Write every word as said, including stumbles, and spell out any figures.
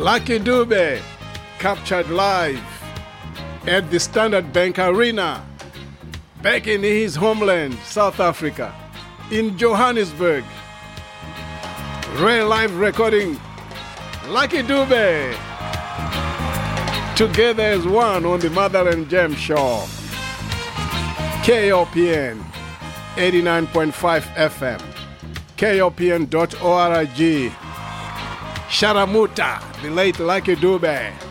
Lucky Dube, captured live at the Standard Bank Arena, back in his homeland, South Africa, in Johannesburg. Rare live recording, Lucky Dube, together as one on the Motherland Jam Show. K O P N, eighty-nine point five F M, K O P N dot org. Sharamuta, the late Lucky Dube.